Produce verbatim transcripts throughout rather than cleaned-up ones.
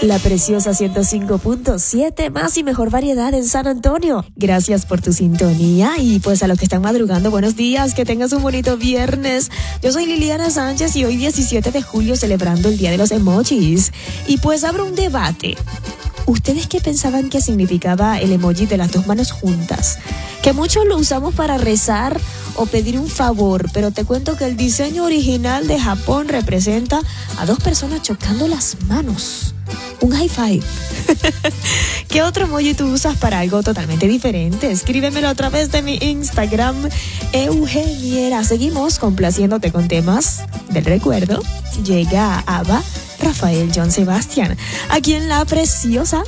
La Preciosa ciento cinco punto siete, más y mejor variedad en San Antonio. Gracias por tu sintonía y pues a los que están madrugando, buenos días, que tengas un bonito viernes. Yo soy Liliana Sánchez y hoy diecisiete de julio celebrando el Día de los Emojis. Y pues abro un debate. ¿Ustedes qué pensaban que significaba el emoji de las dos manos juntas? Que muchos lo usamos para rezar o pedir un favor, pero te cuento que el diseño original de Japón representa a dos personas chocando las manos. Un high five. ¿Qué otro emoji tú usas para algo totalmente diferente? Escríbemelo a través de mi Instagram, Eugeniera. Seguimos complaciéndote con temas del recuerdo. Llega Ava, Rafael, John Sebastián, aquí en La Preciosa.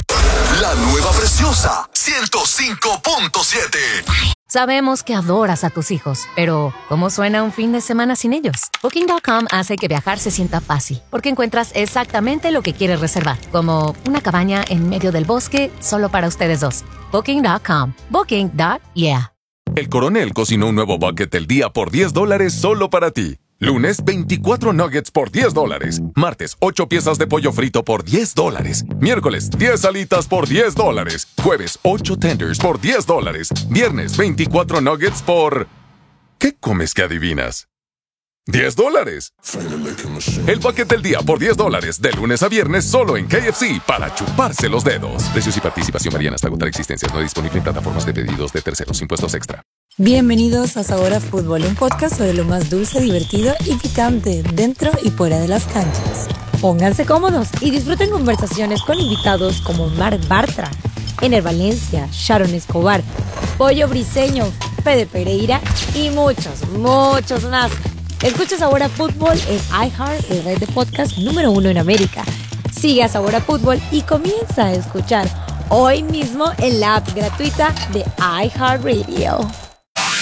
La nueva Preciosa ciento cinco punto siete. Sabemos que adoras a tus hijos, pero ¿cómo suena un fin de semana sin ellos? Booking punto com hace que viajar se sienta fácil, porque encuentras exactamente lo que quieres reservar, como una cabaña en medio del bosque solo para ustedes dos. Booking punto com. Booking. Yeah. El Coronel cocinó un nuevo bucket del día por diez dólares solo para ti. Lunes, veinticuatro nuggets por diez dólares. Martes, ocho piezas de pollo frito por diez dólares. Miércoles, diez alitas por diez dólares. Jueves, ocho tenders por diez dólares. Viernes, veinticuatro nuggets por... ¿Qué comes que adivinas? diez dólares. El bucket del día por diez dólares. De lunes a viernes solo en K F C para chuparse los dedos. Precios y participación varían hasta agotar existencias. No disponible en plataformas de pedidos de terceros. Impuestos extra. Bienvenidos a Sabor a Fútbol, un podcast sobre lo más dulce, divertido y picante dentro y fuera de las canchas. Pónganse cómodos y disfruten conversaciones con invitados como Marc Bartra, Ener Valencia, Sharon Escobar, Pollo Briseño, Fede Pereira y muchos, muchos más. Escucha Sabor a Fútbol en iHeart, el red de podcast número uno en América. Sigue a Sabor a Fútbol y comienza a escuchar hoy mismo en la app gratuita de iHeartRadio.